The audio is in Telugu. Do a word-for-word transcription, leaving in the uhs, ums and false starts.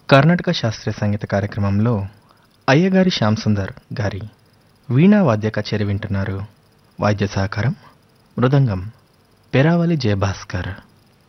కర్ణాటక శాస్త్రీయ సంగీత కార్యక్రమంలో అయ్యగారి శ్యామ్ సుందర్ గారి వీణా వాద్య కచేరి వింటున్నారు. వాద్య సహకారం మృదంగం పెరావలి జయభాస్కర్.